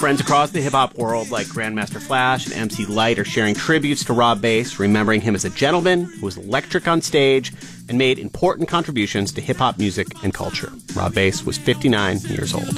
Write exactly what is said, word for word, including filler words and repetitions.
Friends across the hip-hop world like Grandmaster Flash and M C Lyte are sharing tributes to Rob Base, remembering him as a gentleman who was electric on stage and made important contributions to hip-hop music and culture. Rob Base was fifty-nine years old.